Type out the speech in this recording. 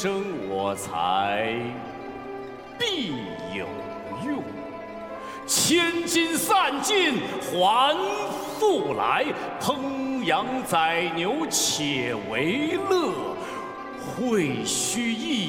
生我材必有用，千金散尽还复来。烹羊宰牛且为乐，会须一